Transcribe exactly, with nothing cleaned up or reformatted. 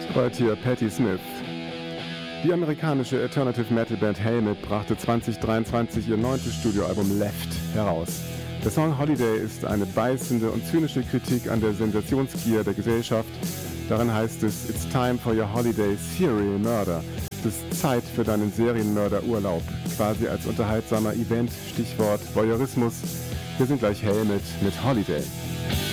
Heute hier Patti Smith. Die amerikanische Alternative Metal Band Helmet brachte zwanzig dreiundzwanzig ihr neuntes Studioalbum Left heraus. Der Song Holiday ist eine beißende und zynische Kritik an der Sensationsgier der Gesellschaft. Darin heißt es: It's time for your holiday serial murder. Es ist Zeit für deinen Serienmörderurlaub. Quasi als unterhaltsamer Event, Stichwort Voyeurismus. Wir sind gleich Helmet mit Holiday.